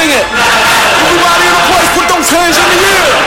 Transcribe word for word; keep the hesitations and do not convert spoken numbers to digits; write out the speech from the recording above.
sing it. Everybody in the place, put those hands in the air.